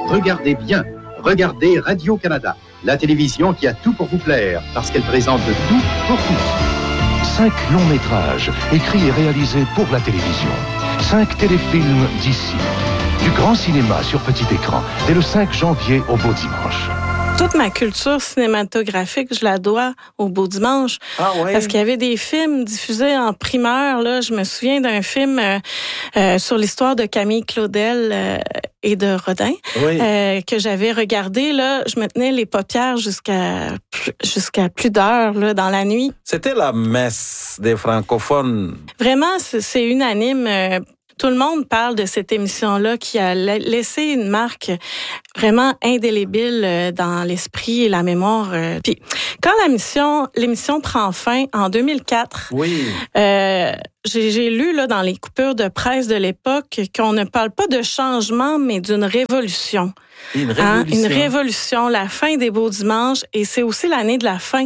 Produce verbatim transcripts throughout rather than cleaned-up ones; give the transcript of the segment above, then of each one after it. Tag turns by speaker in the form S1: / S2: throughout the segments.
S1: regardez bien, regardez Radio-Canada, la télévision qui a tout pour vous plaire, parce qu'elle présente tout pour tous.
S2: Cinq longs métrages, écrits et réalisés pour la télévision. Cinq téléfilms d'ici. Du grand cinéma sur petit écran, dès le cinq janvier au Beau Dimanche.
S3: Toute ma culture cinématographique, je la dois au Beau Dimanche.
S4: Ah ouais.
S3: Parce qu'il y avait des films diffusés en primeur. Là, je me souviens d'un film euh, euh, sur l'histoire de Camille Claudel euh, et de Rodin
S4: Oui.
S3: euh, que j'avais regardé. Là, je me tenais les paupières jusqu'à plus, jusqu'à plus d'heures là, dans la nuit.
S4: C'était la messe des francophones.
S3: Vraiment, c'est, c'est unanime. Euh, Tout le monde parle de cette émission-là qui a laissé une marque vraiment indélébile dans l'esprit et la mémoire. Puis quand la mission, l'émission prend fin en deux mille quatre,
S4: Oui.
S3: euh, j'ai, j'ai lu là dans les coupures de presse de l'époque qu'on ne parle pas de changement, mais d'une révolution.
S4: Une révolution.
S3: Hein? Une révolution, la fin des Beaux Dimanches, et c'est aussi l'année de la fin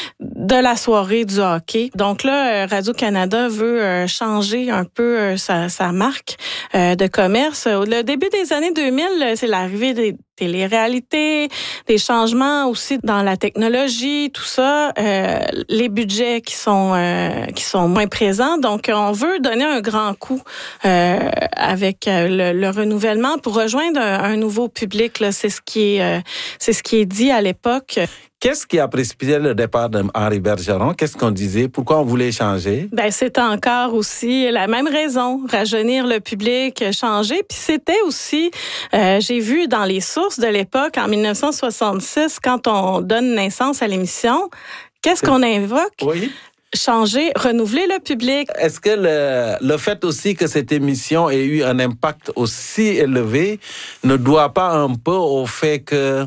S3: de la soirée du hockey. Donc là, Radio-Canada veut changer un peu sa, sa marque de commerce. Le début des années deux mille, c'est l'arrivée des télé-réalités, des changements aussi dans la technologie, tout ça, euh, les budgets qui sont euh, qui sont moins présents. Donc, on veut donner un grand coup euh, avec le, le renouvellement pour rejoindre un, un nouveau public. Là, c'est ce qui est euh, c'est ce qui est dit à l'époque.
S4: Qu'est-ce qui a précipité le départ d'Henri Bergeron? Qu'est-ce qu'on disait? Pourquoi on voulait changer?
S3: Ben, c'est encore aussi la même raison, rajeunir le public, changer. Puis c'était aussi, euh, j'ai vu dans les sources de l'époque, en dix-neuf cent soixante-six, quand on donne naissance à l'émission, qu'est-ce qu'on invoque?
S4: Oui.
S3: Changer, renouveler le public.
S4: Est-ce que le, le fait aussi que cette émission ait eu un impact aussi élevé ne doit pas un peu au fait que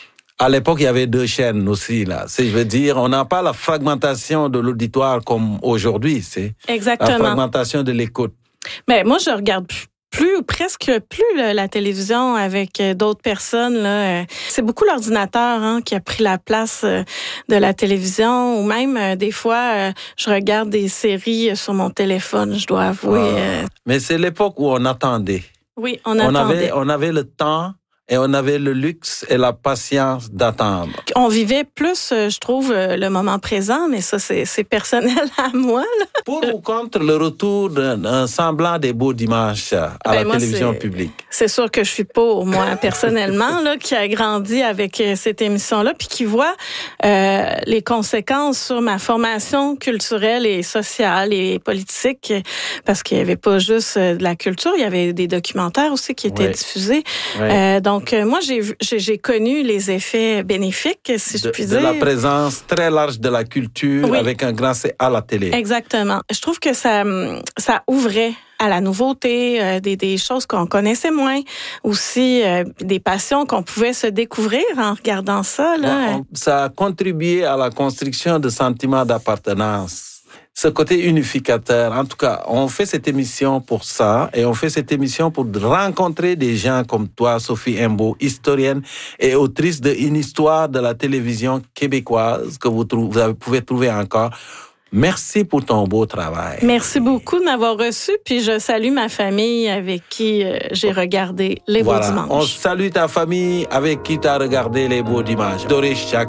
S4: à l'époque, il y avait deux chaînes aussi, là. C'est, je veux dire, on n'a pas la fragmentation de l'auditoire comme aujourd'hui, c'est
S3: Exactement.
S4: La fragmentation de l'écoute.
S3: Mais moi, je regarde plus. Plus ou presque plus là, la télévision avec euh, d'autres personnes. Là. C'est beaucoup l'ordinateur hein, qui a pris la place euh, de la télévision. Ou même, euh, des fois, euh, je regarde des séries sur mon téléphone, je dois avouer.
S4: Ah.
S3: Euh...
S4: Mais c'est l'époque où on attendait.
S3: Oui, on
S4: on
S3: attendait.
S4: Avait, on avait le temps et on avait le luxe et la patience d'attendre.
S3: On vivait plus, je trouve, le moment présent, mais ça, c'est, c'est personnel à moi. Là.
S4: Pour ou contre le retour d'un semblant des Beaux Dimanches à ben la moi, télévision
S3: c'est,
S4: publique?
S3: C'est sûr que je suis pour, moi, personnellement, là, qui a grandi avec cette émission-là, puis qui voit euh, les conséquences sur ma formation culturelle et sociale et politique, parce qu'il n'y avait pas juste de la culture, il y avait des documentaires aussi qui étaient oui. diffusés. Oui. Euh, donc, Donc, moi, j'ai, j'ai, j'ai connu les effets bénéfiques, si je
S4: de,
S3: puis
S4: de
S3: dire.
S4: De la présence très large de la culture oui. avec un grand C à la télé.
S3: Exactement. Je trouve que ça, ça ouvrait à la nouveauté, euh, des, des choses qu'on connaissait moins, aussi euh, des passions qu'on pouvait se découvrir en regardant ça. Là.
S4: Ouais, on, ça a contribué à la construction de sentiments d'appartenance. Ce côté unificateur. En tout cas, on fait cette émission pour ça et on fait cette émission pour rencontrer des gens comme toi, Sophie Imbeau, historienne et autrice d'une histoire de la télévision québécoise que vous, trou- vous pouvez trouver encore. Merci pour ton beau travail.
S3: Merci beaucoup de m'avoir reçu, puis je salue ma famille avec qui euh, j'ai regardé les voilà. Beaux Dimanches.
S4: On salue ta famille avec qui tu as regardé les Beaux Dimanches. Doris Chak.